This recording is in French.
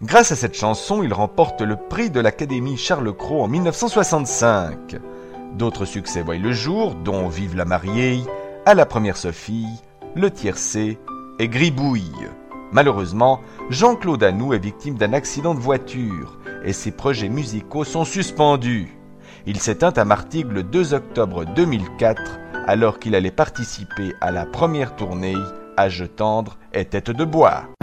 Grâce à cette chanson, il remporte le prix de l'Académie Charles Cros en 1965. D'autres succès voient le jour, dont Vive la mariée, À la première Sophie, Le tiercé et Gribouille. Malheureusement, Jean-Claude Anoux est victime d'un accident de voiture et ses projets musicaux sont suspendus. Il s'éteint à Martigues le 2 octobre 2004 alors qu'il allait participer à la première tournée Âge tendre et tête de bois.